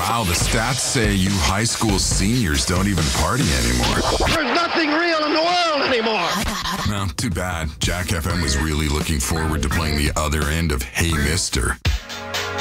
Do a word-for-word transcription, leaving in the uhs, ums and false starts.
Wow, the stats say you high school seniors don't even party anymore. There's nothing real in the world anymore. Well, too bad. Jack F M was really looking forward to playing the other end of Hey Mister.